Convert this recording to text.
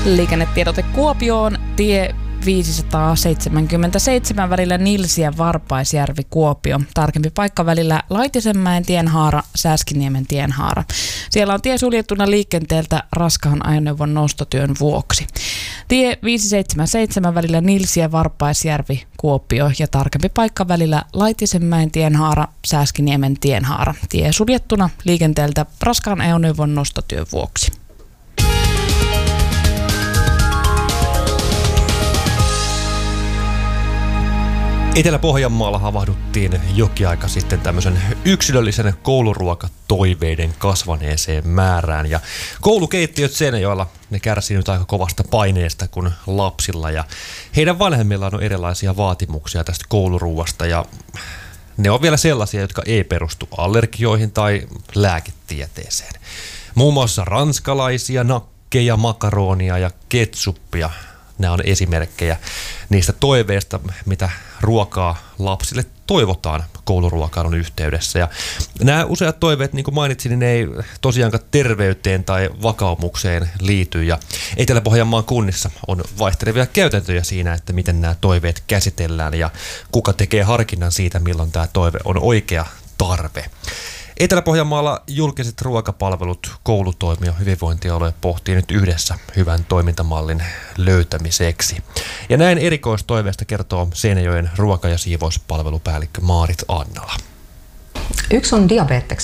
Liikennetiedote Kuopioon, tie 577 välillä Nilsi ja Varpaisjärvi Kuopio. Tarkempi paikka välillä Laitisenmäen tienhaara, Sääskiniemen tienhaara. Siellä on tie suljettuna liikenteeltä raskaan ajoneuvon nostotyön vuoksi. Tie 577 välillä Nilsi ja Varpaisjärvi Kuopio ja tarkempi paikka välillä Laitisenmäen tienhaara, Sääskiniemen tienhaara. Tie suljettuna liikenteeltä raskaan ajoneuvon nostotyön vuoksi. Etelä-Pohjanmaalla havahduttiin jokin aika sitten tämmöisen yksilöllisen kouluruokatoiveiden kasvaneeseen määrään. Ja koulukeittiöt Seinäjoella, ne kärsii nyt aika kovasta paineesta kuin lapsilla. Ja heidän vanhemmillaan on erilaisia vaatimuksia tästä kouluruuasta. Ja ne on vielä sellaisia, jotka ei perustu allergioihin tai lääketieteeseen. Muun muassa ranskalaisia, nakkeja, makaronia ja ketsuppia. Nämä on esimerkkejä niistä toiveista, mitä ruokaa lapsille toivotaan kouluruokailun yhteydessä. Ja nämä useat toiveet, niin kuin mainitsin, niin ne ei tosiaankaan terveyteen tai vakaumukseen liity. Ja Etelä-Pohjanmaan kunnissa on vaihtelevia käytäntöjä siinä, että miten nämä toiveet käsitellään ja kuka tekee harkinnan siitä, milloin tämä toive on oikea tarve. Etelä-Pohjanmaalla julkiset ruokapalvelut, koulutoimi ja hyvinvointialue pohtii nyt yhdessä hyvän toimintamallin löytämiseksi. Ja näin erikoistoiveesta kertoo Seinäjoen ruoka- ja siivouspalvelupäällikkö Maarit Annala. Yksi on diabeteksen